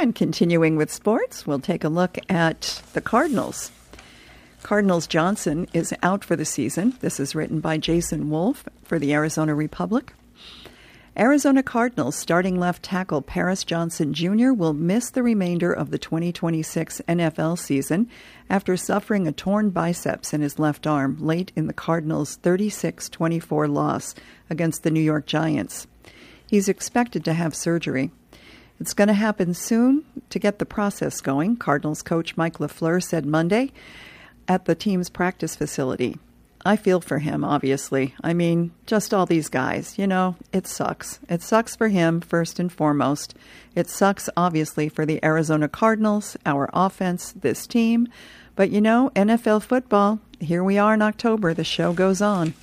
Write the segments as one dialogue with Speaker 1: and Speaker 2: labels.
Speaker 1: And continuing with sports, we'll take a look at the Cardinals. Cardinals Johnson is out for the season. This is written by Jason Wolf for the Arizona Republic. Arizona Cardinals starting left tackle Paris Johnson Jr. will miss the remainder of the 2026 NFL season after suffering a torn biceps in his left arm late in the Cardinals' 36-24 loss against the New York Giants. He's expected to have surgery. It's going to happen soon to get the process going, Cardinals coach Mike LaFleur said Monday at the team's practice facility. I feel for him, obviously. I mean, just all these guys. It sucks. It sucks for him, first and foremost. It sucks, obviously, for the Arizona Cardinals, our offense, this team. But, NFL football, here we are in October. The show goes on.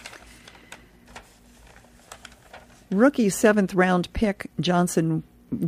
Speaker 1: Rookie seventh-round pick Jaden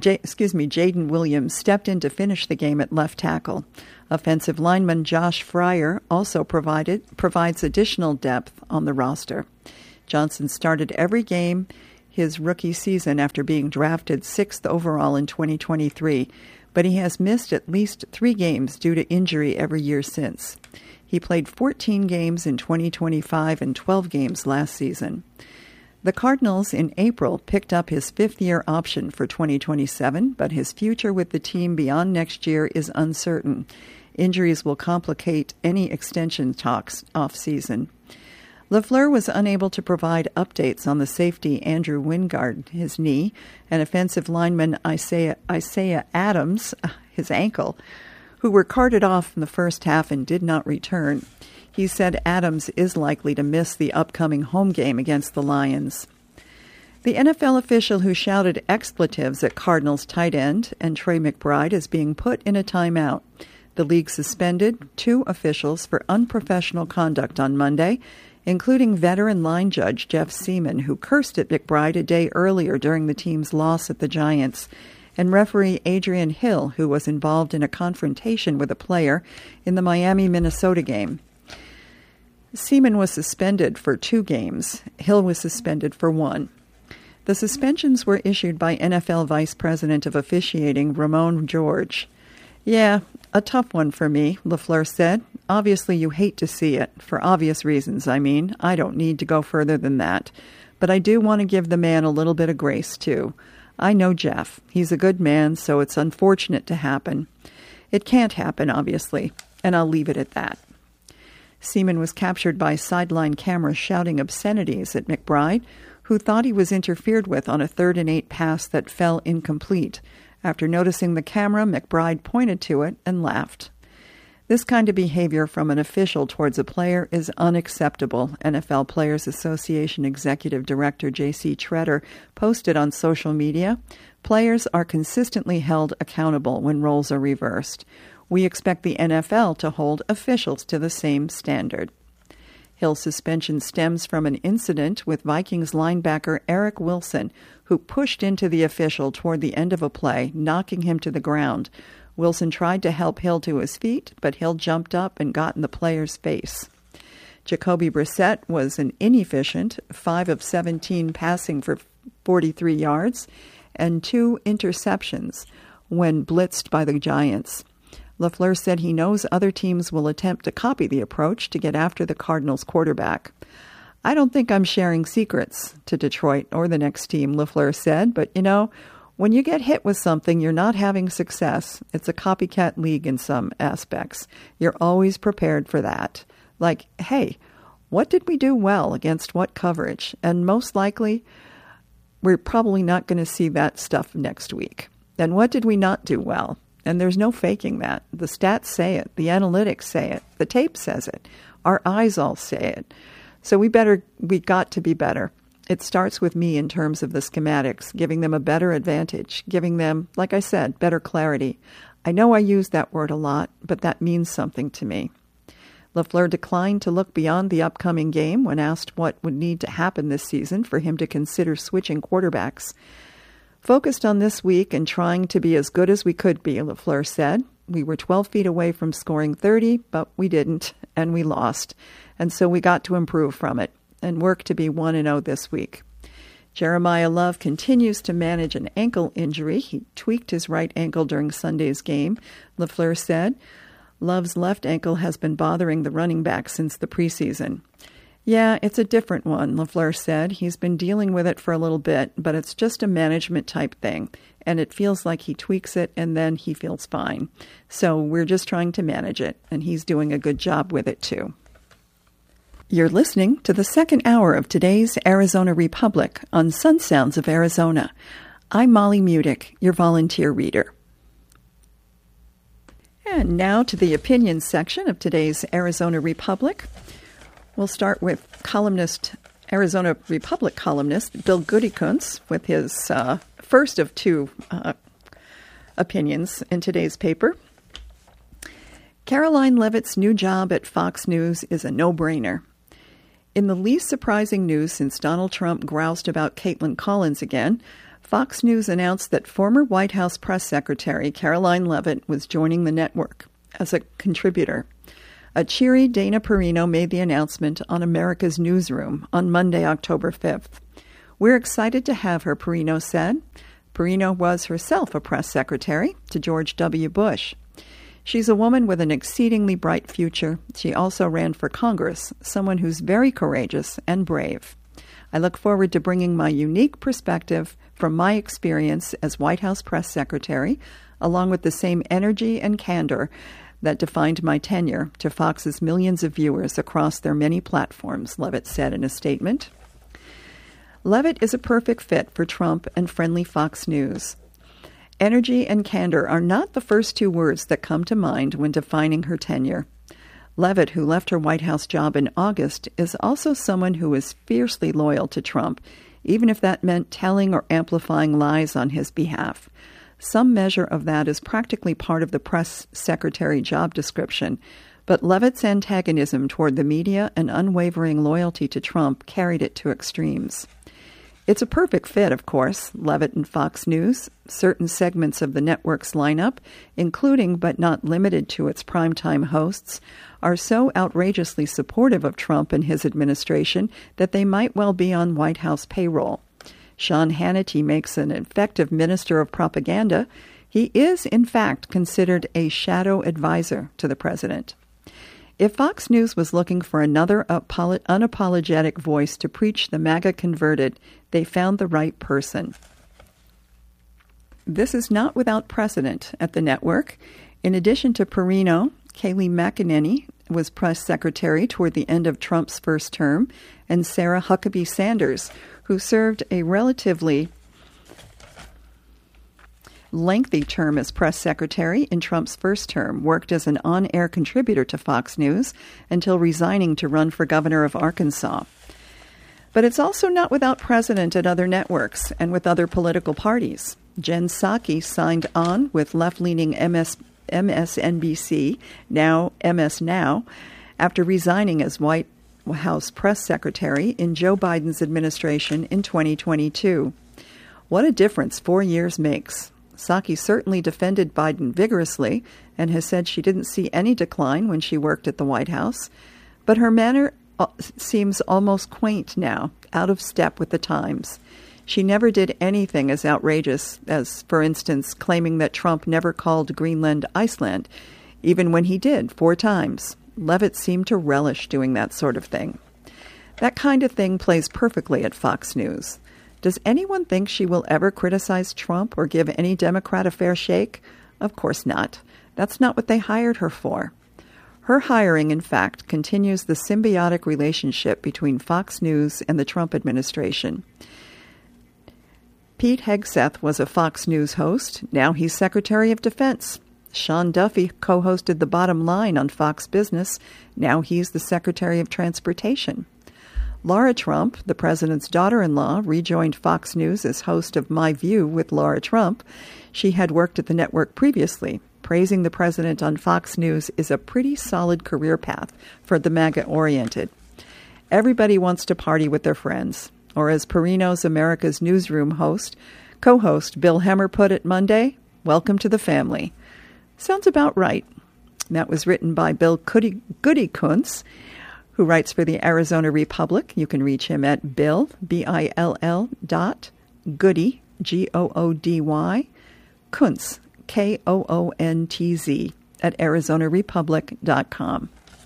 Speaker 1: Williams stepped in to finish the game at left tackle. Offensive lineman Josh Fryer also provides additional depth on the roster. Johnson started every game his rookie season after being drafted 6th overall in 2023, but he has missed at least 3 games due to injury every year since. He played 14 games in 2025 and 12 games last season. The Cardinals in April picked up his 5th-year option for 2027, but his future with the team beyond next year is uncertain. Injuries will complicate any extension talks off-season. LaFleur was unable to provide updates on the safety Andrew Wingard, his knee, and offensive lineman Isaiah Adams, his ankle, who were carted off in the first half and did not return. He said Adams is likely to miss the upcoming home game against the Lions. The NFL official who shouted expletives at Cardinals tight end and Trey McBride is being put in a timeout. The league suspended 2 officials for unprofessional conduct on Monday, including veteran line judge Jeff Seaman, who cursed at McBride a day earlier during the team's loss at the Giants, and referee Adrian Hill, who was involved in a confrontation with a player in the Miami-Minnesota game. Seaman was suspended for 2 games. Hill was suspended for 1. The suspensions were issued by NFL Vice President of Officiating Ramon George. Yeah, a tough one for me, LaFleur said. Obviously, you hate to see it. For obvious reasons, I mean. I don't need to go further than that. But I do want to give the man a little bit of grace, too. I know Jeff. He's a good man, so it's unfortunate to happen. It can't happen, obviously, and I'll leave it at that. Seaman was captured by sideline cameras shouting obscenities at McBride, who thought he was interfered with on a 3rd and 8 pass that fell incomplete. After noticing the camera, McBride pointed to it and laughed. This kind of behavior from an official towards a player is unacceptable, NFL Players Association Executive Director J.C. Tretter posted on social media. Players are consistently held accountable when roles are reversed. We expect the NFL to hold officials to the same standard. Hill's suspension stems from an incident with Vikings linebacker Eric Wilson, who pushed into the official toward the end of a play, knocking him to the ground. Wilson tried to help Hill to his feet, but Hill jumped up and got in the player's face. Jacoby Brissett was an inefficient 5 of 17 passing for 43 yards and 2 interceptions when blitzed by the Giants. LaFleur said he knows other teams will attempt to copy the approach to get after the Cardinals quarterback. I don't think I'm sharing secrets to Detroit or the next team, LaFleur said, but when you get hit with something, you're not having success. It's a copycat league in some aspects. You're always prepared for that. Like, hey, what did we do well against what coverage? And most likely, we're probably not going to see that stuff next week. And what did we not do well? And there's no faking that. The stats say it. The analytics say it. The tape says it. Our eyes all say it. So we got to be better. It starts with me in terms of the schematics, giving them a better advantage, giving them, like I said, better clarity. I know I use that word a lot, but that means something to me. LaFleur declined to look beyond the upcoming game when asked what would need to happen this season for him to consider switching quarterbacks. Focused on this week and trying to be as good as we could be, LaFleur said. We were 12 feet away from scoring 30, but we didn't, and we lost. And so we got to improve from it and work to be 1-0 this week. Jeremiah Love continues to manage an ankle injury. He tweaked his right ankle during Sunday's game, LaFleur said. Love's left ankle has been bothering the running back since the preseason. Yeah, it's a different one, LaFleur said. He's been dealing with it for a little bit, but it's just a management type thing, and it feels like he tweaks it and then he feels fine. So we're just trying to manage it, and he's doing a good job with it too. You're listening to the second hour of today's Arizona Republic on Sun Sounds of Arizona. I'm Molly Mudick, your volunteer reader. And now to the opinions section of today's Arizona Republic. We'll start with Arizona Republic columnist Bill Goodikuntz with his first of two opinions in today's paper. Karoline Leavitt's new job at Fox News is a no-brainer. In the least surprising news since Donald Trump groused about Caitlin Collins again, Fox News announced that former White House press secretary Karoline Leavitt was joining the network as a contributor. A cheery Dana Perino made the announcement on America's Newsroom on Monday, October 5th. We're excited to have her, Perino said. Perino was herself a press secretary to George W. Bush. She's a woman with an exceedingly bright future. She also ran for Congress, someone who's very courageous and brave. I look forward to bringing my unique perspective from my experience as White House press secretary, along with the same energy and candor that defined my tenure, to Fox's millions of viewers across their many platforms, Leavitt said in a statement. Leavitt is a perfect fit for Trump and friendly Fox News. Energy and candor are not the first two words that come to mind when defining her tenure. Leavitt, who left her White House job in August, is also someone who is fiercely loyal to Trump, even if that meant telling or amplifying lies on his behalf. Some measure of that is practically part of the press secretary job description, but Leavitt's antagonism toward the media and unwavering loyalty to Trump carried it to extremes. It's a perfect fit, of course, Leavitt and Fox News. Certain segments of the network's lineup, including but not limited to its primetime hosts, are so outrageously supportive of Trump and his administration that they might well be on White House payroll. Sean Hannity makes an effective minister of propaganda. He is, in fact, considered a shadow advisor to the president. If Fox News was looking for another unapologetic voice to preach the MAGA converted, they found the right person. This is not without precedent at the network. In addition to Perino, Kayleigh McEnany was press secretary toward the end of Trump's first term, and Sarah Huckabee Sanders, who served a relatively lengthy term as press secretary in Trump's first term, worked as an on-air contributor to Fox News until resigning to run for governor of Arkansas. But it's also not without precedent at other networks and with other political parties. Jen Psaki signed on with left-leaning MSNBC, now MS Now, after resigning as White House press secretary in Joe Biden's administration in 2022. What a difference 4 years makes. Psaki certainly defended Biden vigorously and has said she didn't see any decline when she worked at the White House, but her manner seems almost quaint now, out of step with the times. She never did anything as outrageous as, for instance, claiming that Trump never called Greenland Iceland, even when he did 4 times. Leavitt seemed to relish doing that sort of thing. That kind of thing plays perfectly at Fox News. Does anyone think she will ever criticize Trump or give any Democrat a fair shake? Of course not. That's not what they hired her for. Her hiring, in fact, continues the symbiotic relationship between Fox News and the Trump administration. Pete Hegseth was a Fox News host. Now he's Secretary of Defense. Sean Duffy co-hosted The Bottom Line on Fox Business. Now he's the Secretary of Transportation. Laura Trump, the president's daughter-in-law, rejoined Fox News as host of My View with Laura Trump. She had worked at the network previously. Praising the president on Fox News is a pretty solid career path for the MAGA-oriented. Everybody wants to party with their friends. Or as Perino's America's Newsroom co-host Bill Hemmer put it Monday, welcome to the family. Sounds about right. That was written by Bill Goodikuntz, who writes for the Arizona Republic. You can reach him at Bill, B-I-L-L Goody, Goody, Kuntz, K-O-O-N-T-Z, at arizonarepublic.com.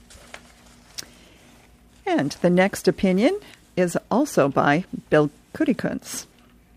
Speaker 1: And the next opinion is also by Bill Kuntz.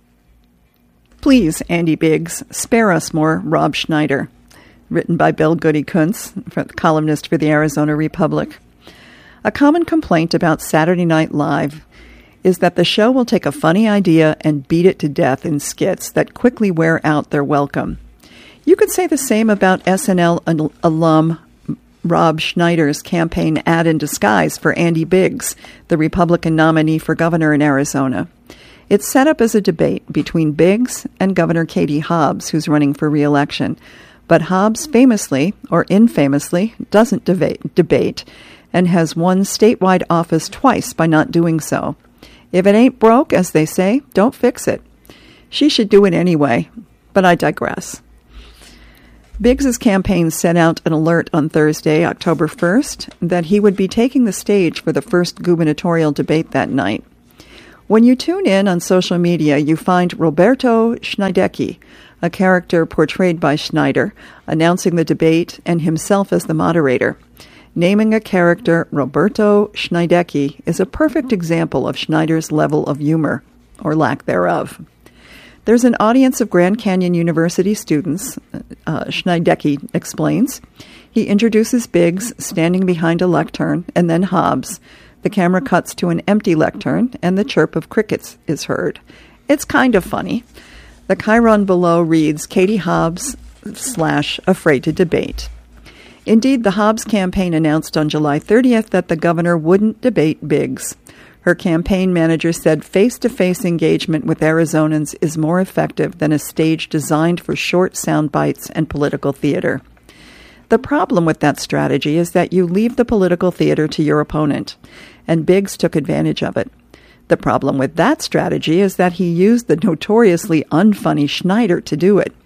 Speaker 1: Please, Andy Biggs, spare us more Rob Schneider. Written by Bill Goody Kuntz, columnist for the Arizona Republic. A common complaint about Saturday Night Live is that the show will take a funny idea and beat it to death in skits that quickly wear out their welcome. You could say the same about SNL alum Rob Schneider's campaign ad in disguise for Andy Biggs, the Republican nominee for governor in Arizona. It's set up as a debate between Biggs and Governor Katie Hobbs, who's running for re-election. But Hobbs famously, or infamously, doesn't debate and has won statewide office twice by not doing so. If it ain't broke, as they say, don't fix it. She should do it anyway, but I digress. Biggs's campaign sent out an alert on Thursday, October 1st, that he would be taking the stage for the first gubernatorial debate that night. When you tune in on social media, you find Roberto Schneidecki, a character portrayed by Schneider, announcing the debate and himself as the moderator. Naming a character Roberto Schneidecki is a perfect example of Schneider's level of humor, or lack thereof. There's an audience of Grand Canyon University students, Schneidecki explains. He introduces Biggs standing behind a lectern, and then Hobbs. The camera cuts to an empty lectern, and the chirp of crickets is heard. It's kind of funny. The chyron below reads, Katie Hobbs / afraid to debate. Indeed, the Hobbs campaign announced on July 30th that the governor wouldn't debate Biggs. Her campaign manager said face-to-face engagement with Arizonans is more effective than a stage designed for short sound bites and political theater. The problem with that strategy is that you leave the political theater to your opponent, and Biggs took advantage of it. The problem with that strategy is that he used the notoriously unfunny Schneider to do it.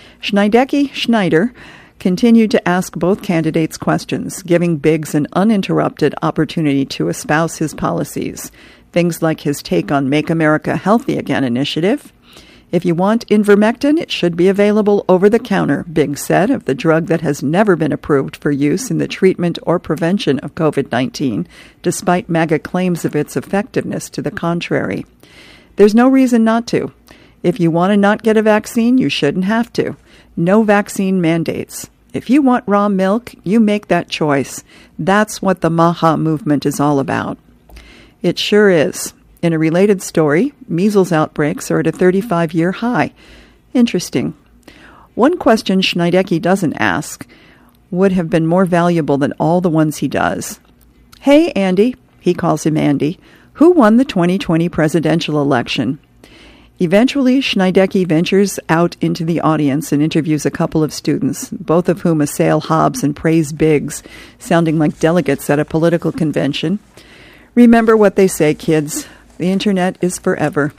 Speaker 1: Schneider continued to ask both candidates questions, giving Biggs an uninterrupted opportunity to espouse his policies, things like his take on Make America Healthy Again initiative. If you want ivermectin, it should be available over the counter, Biggs said, of the drug that has never been approved for use in the treatment or prevention of COVID-19, despite MAGA claims of its effectiveness to the contrary. There's no reason not to. If you want to not get a vaccine, you shouldn't have to. No vaccine mandates. If you want raw milk, you make that choice. That's what the MAHA movement is all about. It sure is. In a related story, measles outbreaks are at a 35-year high. Interesting. One question Schneidecki doesn't ask would have been more valuable than all the ones he does. Hey, Andy, he calls him Andy, who won the 2020 presidential election? Eventually, Schneidecki ventures out into the audience and interviews a couple of students, both of whom assail Hobbs and praise Biggs, sounding like delegates at a political convention. Remember what they say, kids. The internet is forever.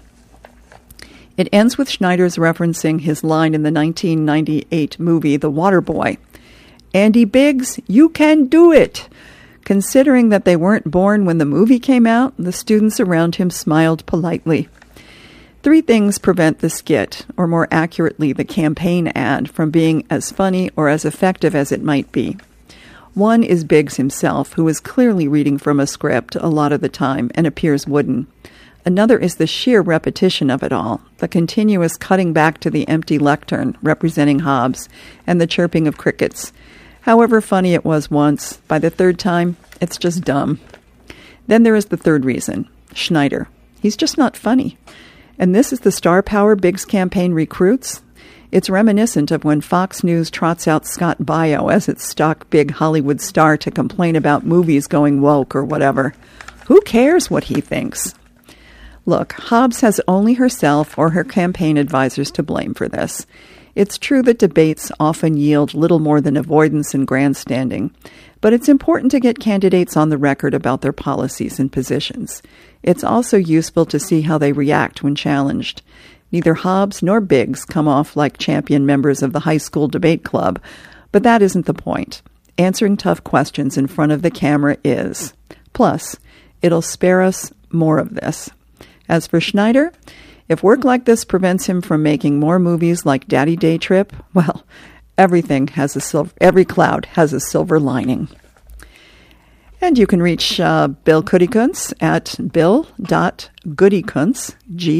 Speaker 1: It ends with Schneider's referencing his line in the 1998 movie The Waterboy. Andy Biggs, you can do it! Considering that they weren't born when the movie came out, the students around him smiled politely. 3 things prevent the skit, or more accurately, the campaign ad, from being as funny or as effective as it might be. One is Biggs himself, who is clearly reading from a script a lot of the time and appears wooden. Another is the sheer repetition of it all, the continuous cutting back to the empty lectern representing Hobbs, and the chirping of crickets. However funny it was once, by the 3rd time, it's just dumb. Then there is the 3rd reason, Schneider. He's just not funny. And this is the star power Biggs campaign recruits. It's reminiscent of when Fox News trots out Scott Baio as its stock big Hollywood star to complain about movies going woke or whatever. Who cares what he thinks? Look, Hobbs has only herself or her campaign advisors to blame for this. It's true that debates often yield little more than avoidance and grandstanding, but it's important to get candidates on the record about their policies and positions. It's also useful to see how they react when challenged. Neither Hobbs nor Biggs come off like champion members of the high school debate club, but that isn't the point. Answering tough questions in front of the camera is. Plus, it'll spare us more of this. As for Schneider, if work like this prevents him from making more movies like Daddy Day Trip, well, every cloud has a silver lining. And you can reach Bill Goodykunz at bill.goodykunz,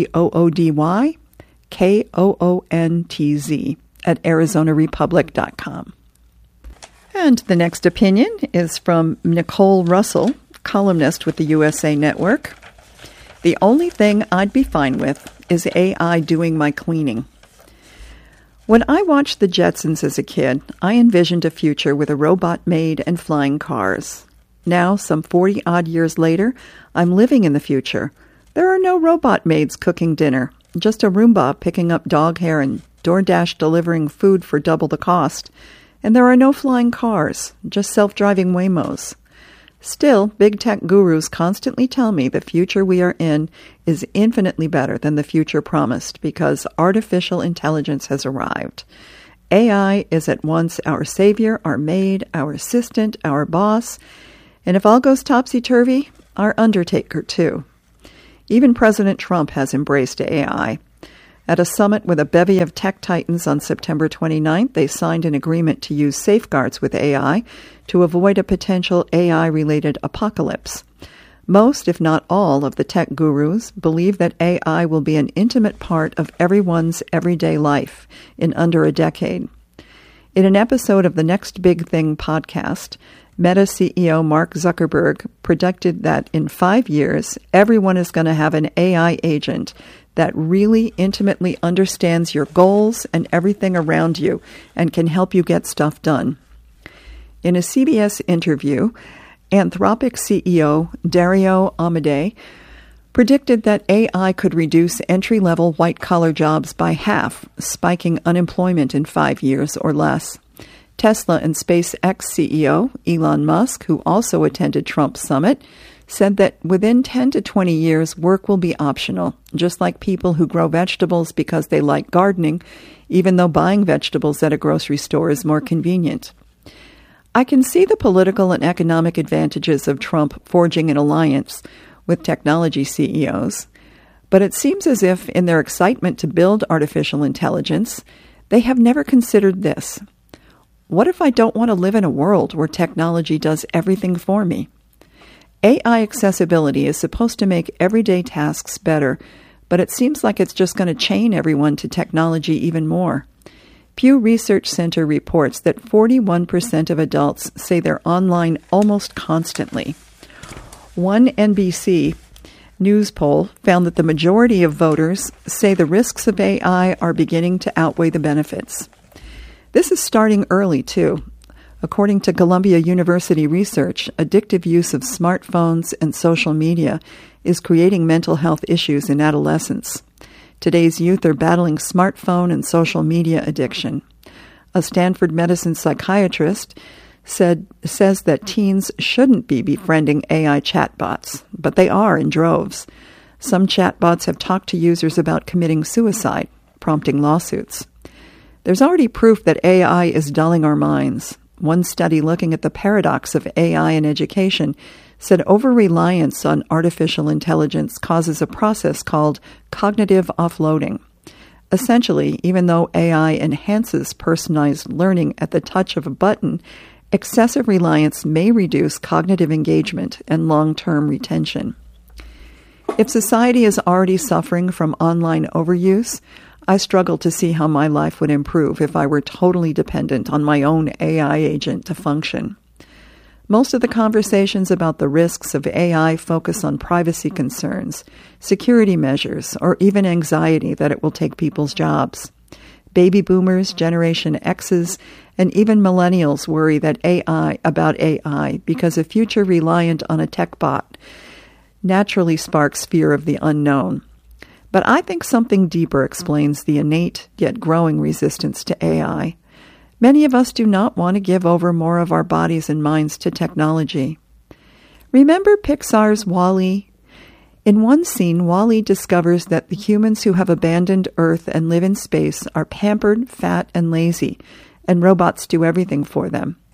Speaker 1: GOODYKOONTZ, at ArizonaRepublic.com. And the next opinion is from Nicole Russell, columnist with the USA Network. The only thing I'd be fine with is AI doing my cleaning. When I watched The Jetsons as a kid, I envisioned a future with a robot maid and flying cars. Now, some 40-odd years later, I'm living in the future. There are no robot maids cooking dinner, just a Roomba picking up dog hair and DoorDash delivering food for double the cost. And there are no flying cars, just self-driving Waymos. Still, big tech gurus constantly tell me the future we are in is infinitely better than the future promised because artificial intelligence has arrived. AI is at once our savior, our maid, our assistant, our boss, and if all goes topsy-turvy, our undertaker too. Even President Trump has embraced AI. At a summit with a bevy of tech titans on September 29th, they signed an agreement to use safeguards with AI to avoid a potential AI-related apocalypse. Most, if not all, of the tech gurus believe that AI will be an intimate part of everyone's everyday life in under a decade. In an episode of the Next Big Thing podcast, Meta CEO Mark Zuckerberg predicted that in 5 years, everyone is going to have an AI agent that really intimately understands your goals and everything around you and can help you get stuff done. In a CBS interview, Anthropic CEO Dario Amodei predicted that AI could reduce entry-level white-collar jobs by half, spiking unemployment in 5 years or less. Tesla and SpaceX CEO Elon Musk, who also attended Trump's summit, said that within 10 to 20 years, work will be optional, just like people who grow vegetables because they like gardening, even though buying vegetables at a grocery store is more convenient. I can see the political and economic advantages of Trump forging an alliance with technology CEOs, but it seems as if, in their excitement to build artificial intelligence, they have never considered this. What if I don't want to live in a world where technology does everything for me? AI accessibility is supposed to make everyday tasks better, but it seems like it's just going to chain everyone to technology even more. Pew Research Center reports that 41% of adults say they're online almost constantly. One NBC News poll found that the majority of voters say the risks of AI are beginning to outweigh the benefits. This is starting early, too. According to Columbia University research, addictive use of smartphones and social media is creating mental health issues in adolescents. Today's youth are battling smartphone and social media addiction. A Stanford medicine psychiatrist says that teens shouldn't be befriending AI chatbots, but they are in droves. Some chatbots have talked to users about committing suicide, prompting lawsuits. There's already proof that AI is dulling our minds. One study looking at the paradox of AI in education said over-reliance on artificial intelligence causes a process called cognitive offloading. Essentially, even though AI enhances personalized learning at the touch of a button, excessive reliance may reduce cognitive engagement and long-term retention. If society is already suffering from online overuse, I struggle to see how my life would improve if I were totally dependent on my own AI agent to function. Most of the conversations about the risks of AI focus on privacy concerns, security measures, or even anxiety that it will take people's jobs. Baby boomers, Generation X's, and even millennials worry about AI because a future reliant on a tech bot naturally sparks fear of the unknown. But I think something deeper explains the innate yet growing resistance to AI. Many of us do not want to give over more of our bodies and minds to technology. Remember Pixar's WALL-E? In one scene, WALL-E discovers that the humans who have abandoned Earth and live in space are pampered, fat, and lazy, and robots do everything for them.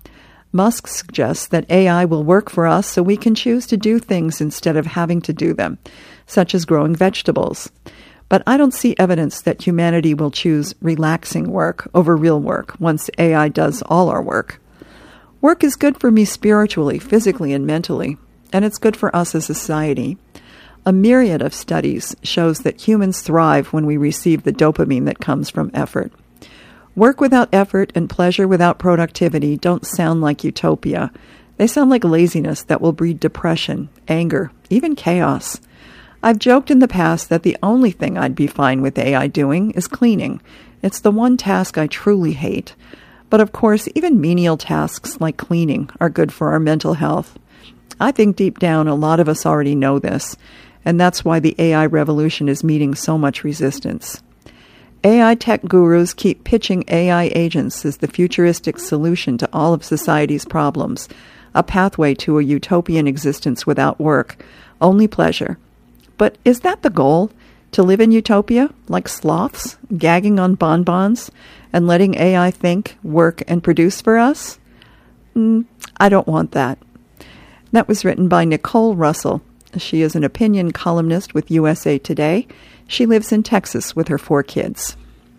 Speaker 1: Musk suggests that AI will work for us so we can choose to do things instead of having to do them, such as growing vegetables. But I don't see evidence that humanity will choose relaxing work over real work once AI does all our work. Work is good for me spiritually, physically, and mentally, and it's good for us as a society. A myriad of studies shows that humans thrive when we receive the dopamine that comes from effort. Work without effort and pleasure without productivity don't sound like utopia. They sound like laziness that will breed depression, anger, even chaos. I've joked in the past that the only thing I'd be fine with AI doing is cleaning. It's the one task I truly hate. But of course, even menial tasks like cleaning are good for our mental health. I think deep down a lot of us already know this, and that's why the AI revolution is meeting so much resistance. AI tech gurus keep pitching AI agents as the futuristic solution to all of society's problems, a pathway to a utopian existence without work, only pleasure. But is that the goal? To live in utopia, like sloths, gagging on bonbons, and letting AI think, work, and produce for us? I don't want that. That was written by Nicole Russell. She is an opinion columnist with USA Today. She lives in Texas with her 4 kids.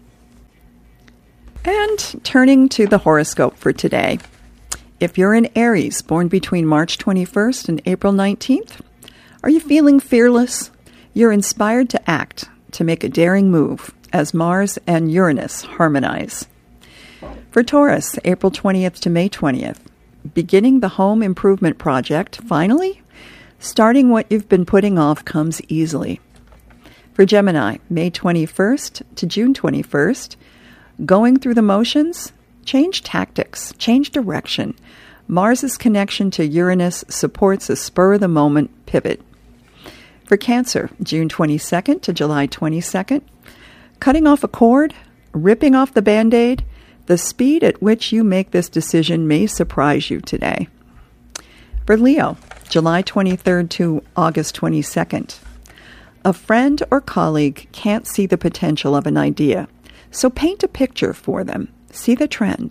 Speaker 1: And turning to the horoscope for today. If you're in Aries, born between March 21st and April 19th, are you feeling fearless? You're inspired to act, to make a daring move, as Mars and Uranus harmonize. For Taurus, April 20th to May 20th, beginning the home improvement project, finally? Starting what you've been putting off comes easily. For Gemini, May 21st to June 21st, going through the motions? Change tactics, change direction. Mars's connection to Uranus supports a spur-of-the-moment pivot. For Cancer, June 22nd to July 22nd, cutting off a cord, ripping off the Band-Aid, the speed at which you make this decision may surprise you today. For Leo, July 23rd to August 22nd, a friend or colleague can't see the potential of an idea, so paint a picture for them. See the trend.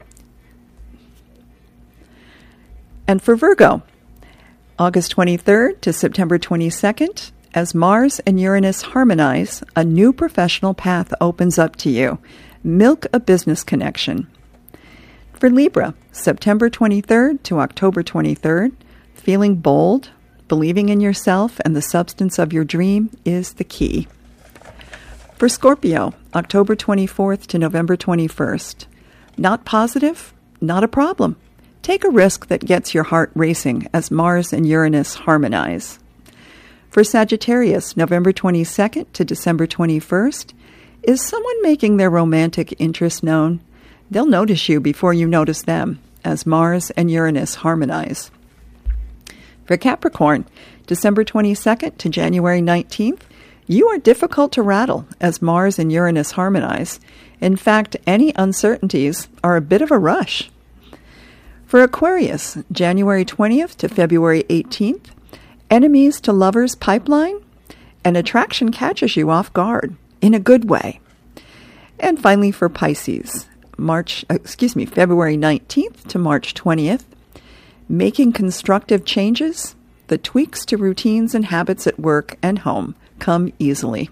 Speaker 1: And for Virgo, August 23rd to September 22nd, as Mars and Uranus harmonize, a new professional path opens up to you. Milk a business connection. For Libra, September 23rd to October 23rd, feeling bold, believing in yourself and the substance of your dream is the key. For Scorpio, October 24th to November 21st, not positive, not a problem. Take a risk that gets your heart racing as Mars and Uranus harmonize. For Sagittarius, November 22nd to December 21st, is someone making their romantic interest known? They'll notice you before you notice them as Mars and Uranus harmonize. For Capricorn, December 22nd to January 19th, you are difficult to rattle as Mars and Uranus harmonize. In fact, any uncertainties are a bit of a rush. For Aquarius, January 20th to February 18th, enemies to lovers pipeline, an attraction catches you off guard in a good way. And finally for Pisces, February 19th to March 20th, making constructive changes, the tweaks to routines and habits at work and home come easily.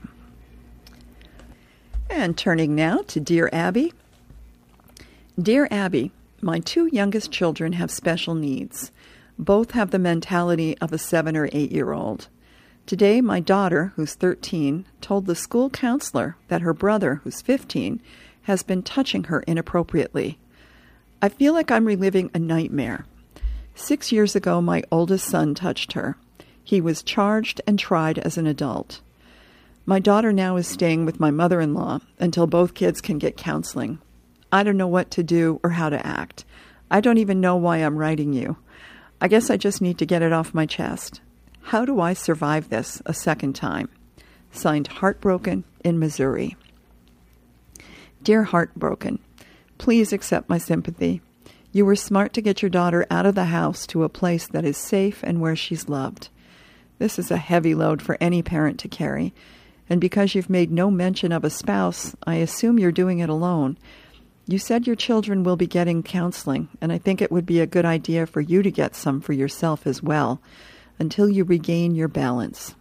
Speaker 1: And turning now to Dear Abby. Dear Abby, my 2 youngest children have special needs. Both have the mentality of a 7 or 8-year-old. Today, my daughter, who's 13, told the school counselor that her brother, who's 15, has been touching her inappropriately. I feel like I'm reliving a nightmare. 6 years ago, my oldest son touched her. He was charged and tried as an adult. My daughter now is staying with my mother-in-law until both kids can get counseling. I don't know what to do or how to act. I don't even know why I'm writing you. I guess I just need to get it off my chest. How do I survive this a second time? Signed, Heartbroken in Missouri. Dear Heartbroken, please accept my sympathy. You were smart to get your daughter out of the house to a place that is safe and where she's loved. This is a heavy load for any parent to carry, and because you've made no mention of a spouse, I assume you're doing it alone. You said your children will be getting counseling, and I think it would be a good idea for you to get some for yourself as well, until you regain your balance.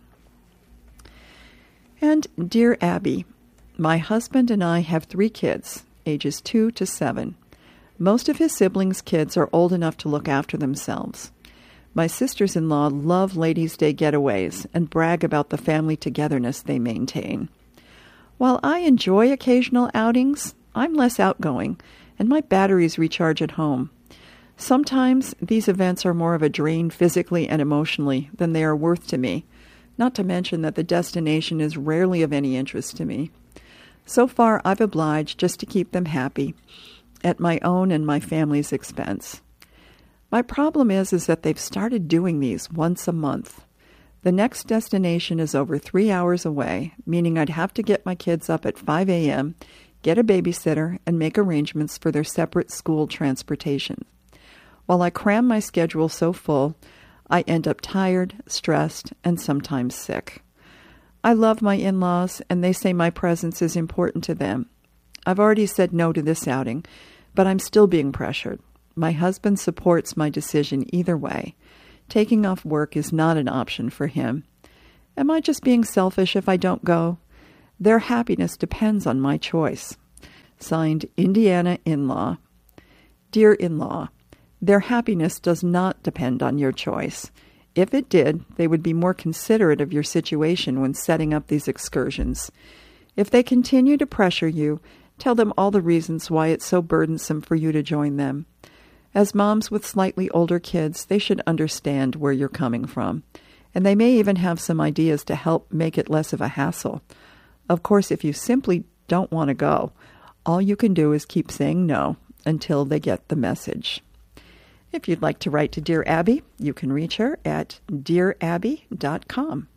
Speaker 1: And Dear Abby, my husband and I have 3 kids, ages 2 to 7. Most of his siblings' kids are old enough to look after themselves. My sisters-in-law love Ladies' Day getaways and brag about the family togetherness they maintain. While I enjoy occasional outings, I'm less outgoing, and my batteries recharge at home. Sometimes these events are more of a drain physically and emotionally than they are worth to me, not to mention that the destination is rarely of any interest to me. So far, I've obliged just to keep them happy, at my own and my family's expense. My problem is that they've started doing these once a month. The next destination is over 3 hours away, meaning I'd have to get my kids up at 5 a.m., get a babysitter, and make arrangements for their separate school transportation. While I cram my schedule so full, I end up tired, stressed, and sometimes sick. I love my in-laws, and they say my presence is important to them. I've already said no to this outing, but I'm still being pressured. My husband supports my decision either way. Taking off work is not an option for him. Am I just being selfish if I don't go? Their happiness depends on my choice. Signed, Indiana In-Law. Dear In-Law, their happiness does not depend on your choice. If it did, they would be more considerate of your situation when setting up these excursions. If they continue to pressure you, tell them all the reasons why it's so burdensome for you to join them. As moms with slightly older kids, they should understand where you're coming from, and they may even have some ideas to help make it less of a hassle. Of course, if you simply don't want to go, all you can do is keep saying no until they get the message. If you'd like to write to Dear Abby, you can reach her at dearabby.com.